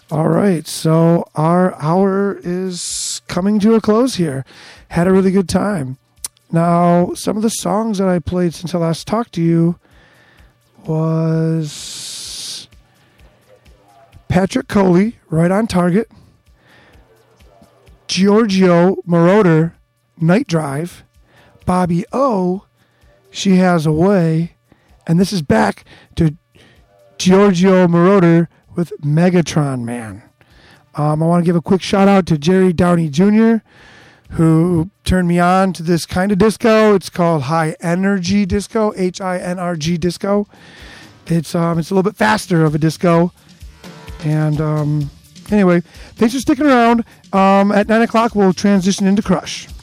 All right, so our hour is coming to a close here. Had a really good time. Now, some of the songs that I played since I last talked to you was Patrick Coley, Right on Target, Giorgio Moroder, Night Drive, Bobby O, She Has a Way, and this is back to Giorgio Moroder with Megatron Man. I want to give a quick shout out to Jerry Downey Jr., who turned me on to this kind of disco. It's called High Energy Disco, HINRG Disco. It's a little bit faster of a disco. And anyway, thanks for sticking around. At 9 o'clock, we'll transition into Crush.